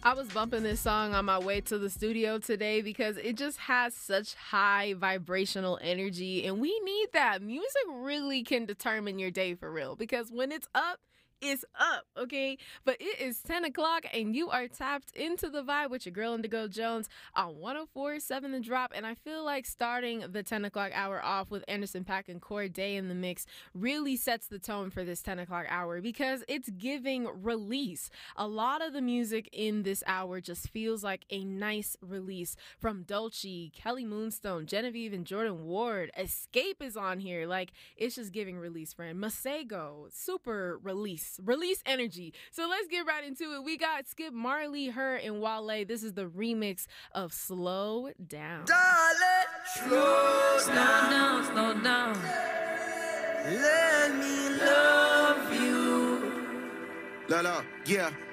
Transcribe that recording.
I was bumping this song on my way to the studio today because it just has such high vibrational energy, and we need that. Music really can determine your day for real because when it's up, okay? But it is 10 o'clock, and you are tapped into the vibe with your girl Indigo Jones on 104.7 The Drop. And I feel like starting the 10 o'clock hour off with Anderson .Paak and Cordae in the mix really sets the tone for this 10 o'clock hour because it's giving release. A lot of the music in this hour just feels like a nice release from Dolce, Kelly Moonstone, Genevieve and Jordan Ward. Escape is on here. Like, it's just giving release, friend. Masego, super release energy. So let's get right into it. We got Skip Marley, Her, and Wale. This is the remix of Slow Down. Darling, slow down, slow down. let me love you. La la, yeah.